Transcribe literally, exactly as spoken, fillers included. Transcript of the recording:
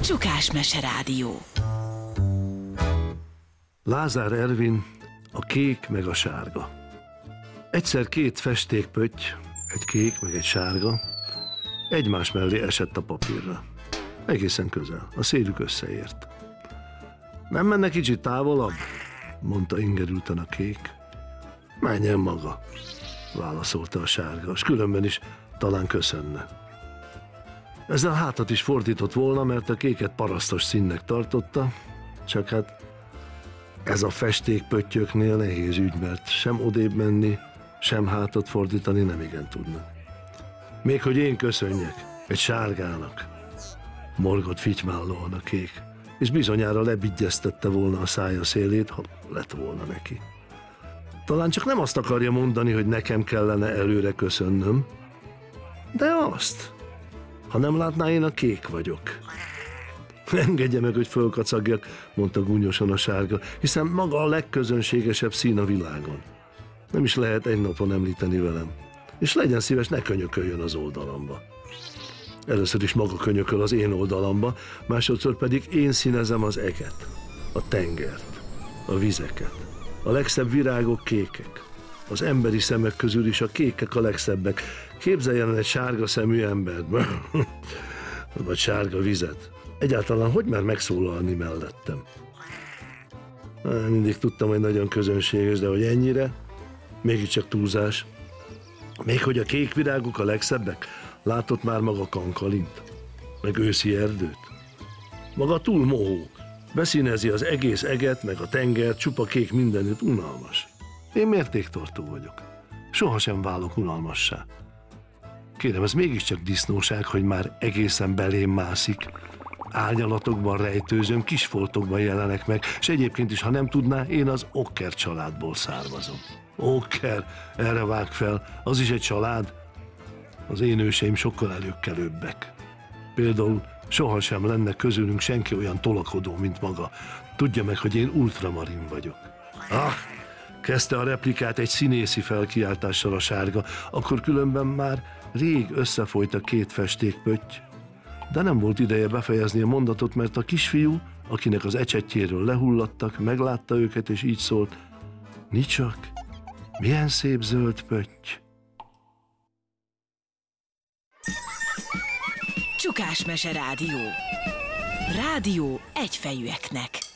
Csukás Mese Rádió. Lázár Ervin, a kék meg a sárga. Egyszer két festékpötty, egy kék meg egy sárga, egymás mellé esett a papírra. Egészen közel, a szélük összeért. Nem menne kicsit távolabb? Mondta ingerülten a kék. Menjen maga, válaszolta a sárga, és különben is talán köszönne. Ezzel hátat is fordított volna, mert a kéket parasztos színnek tartotta, csak hát ez a festékpöttyöknél nehéz ügy, mert sem odébb menni, sem hátat fordítani nem igen tudnak. Még hogy én köszönjek egy sárgának, morgott fitymállóan a kék, és bizonyára lebigyeztette volna a szája szélét, ha lett volna neki. Talán csak nem azt akarja mondani, hogy nekem kellene előre köszönnöm, de azt, ha nem látná, én a kék vagyok. Engedje meg, hogy fölkacagjak, mondta gúnyosan a sárga, hiszen maga a legközönségesebb szín a világon. Nem is lehet egy napon említeni velem. És legyen szíves, ne könyököljön az oldalamba. Először is maga könyököl az én oldalamba, másodszor pedig én színezem az eget, a tengert, a vizeket. A legszebb virágok kékek. Az emberi szemek közül is a kékek a legszebbek. Képzeljen egy sárga szemű embert, vagy sárga vizet. Egyáltalán hogy mer megszólalni mellettem? Mindig tudtam, hogy nagyon közönséges, de hogy ennyire? Mégiscsak túlzás. Még hogy a kék virágok a legszebbek? Látott már maga kankalint? Meg őszi erdőt? Maga túl mohó. Beszínezi az egész eget, meg a tengert, csupa kék mindenütt, unalmas. Én mértéktartó vagyok. Sohasem válok unalmassá. Kérem, ez mégiscsak disznóság, hogy már egészen belém mászik. Árnyalatokban rejtőzöm, kisfoltokban jelenek meg, és egyébként is, ha nem tudná, én az Okker családból származom. Okker, erre vág fel, az is egy család. Az én őseim sokkal előkelőbbek. Például sohasem lenne közülünk senki olyan tolakodó, mint maga. Tudja meg, hogy én ultramarin vagyok. Ah, kezdte a replikát egy színészi felkiáltással a sárga, akkor különben már rég összefolyt a két festékpötty. De nem volt ideje befejezni a mondatot, mert a kisfiú, akinek az ecsetjéről lehulladtak, meglátta őket, és így szólt: Nicsak, milyen szép zöld pötty. Csukás Mese Rádió. Rádió egyfejűeknek.